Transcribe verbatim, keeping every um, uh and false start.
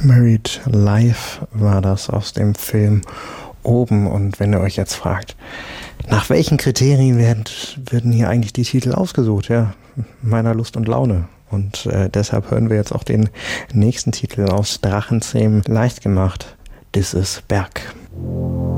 Married Life war das aus dem Film Oben. Und wenn ihr euch jetzt fragt, nach welchen Kriterien werden, werden hier eigentlich die Titel ausgesucht? Ja, meiner Lust und Laune. Und äh, deshalb hören wir jetzt auch den nächsten Titel aus Drachenzähmen leicht gemacht. This is Berg.